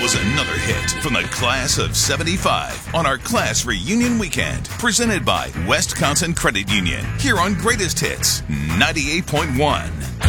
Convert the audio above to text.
was another hit from the class of 75 on our class reunion weekend, presented by Wisconsin Credit Union, here on Greatest Hits 98.1.